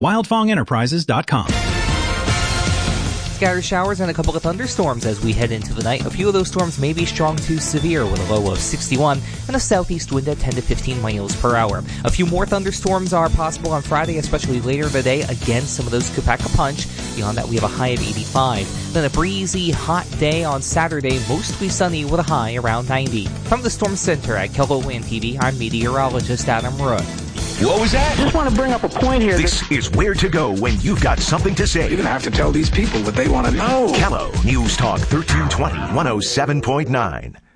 WildFongEnterprises.com. Scattered showers and a couple of thunderstorms as we head into the night. A few of those storms may be strong to severe with a low of 61 and a southeast wind at 10 to 15 miles per hour. A few more thunderstorms are possible on Friday, especially later in the day. Again, some of those could pack a punch. Beyond that, we have a high of 85. Then a breezy, hot day on Saturday, mostly sunny with a high around 90. From the Storm Center at KELOLAND TV, I'm meteorologist Adam Root. What was that? Just want to bring up a point here. This is where to go when you've got something to say. You're going to have to tell these people what they want to know. KELO News Talk 1320, 107.9.